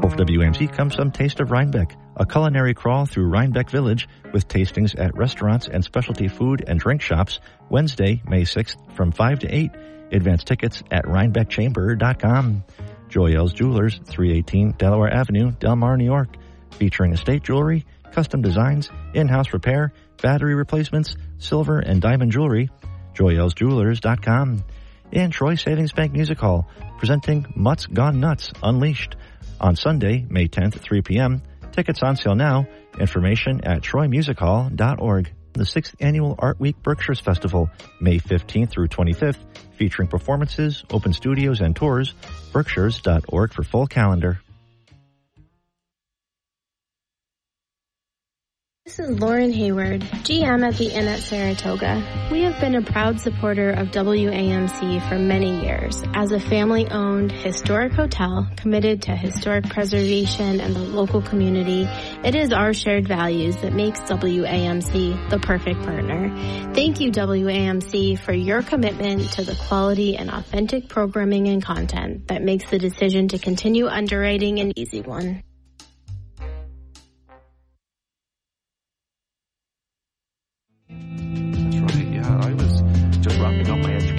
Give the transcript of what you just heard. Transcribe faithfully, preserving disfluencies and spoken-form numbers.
for W A M C comes some Taste of Rhinebeck, a culinary crawl through Rhinebeck Village with tastings at restaurants and specialty food and drink shops Wednesday, May sixth from five to eight. Advance tickets at rhinebeck chamber dot com. Joyelle's Jewelers, three eighteen Delaware Avenue, Del Mar, New York, featuring estate jewelry, custom designs, in-house repair, battery replacements, silver and diamond jewelry. joyelles jewelers dot com. And Troy Savings Bank Music Hall, presenting Mutt's Gone Nuts Unleashed on Sunday, May tenth at three p.m. Tickets on sale now. Information at troy music hall dot org. The sixth Annual Art Week Berkshires Festival, May fifteenth through twenty-fifth, featuring performances, open studios, and tours. berkshires dot org for full calendar. This is Lauren Hayward, G M at the Inn at Saratoga. We have been a proud supporter of W A M C for many years. As a family-owned historic hotel committed to historic preservation and the local community, it is our shared values that makes W A M C the perfect partner. Thank you, W A M C, for your commitment to the quality and authentic programming and content that makes the decision to continue underwriting an easy one.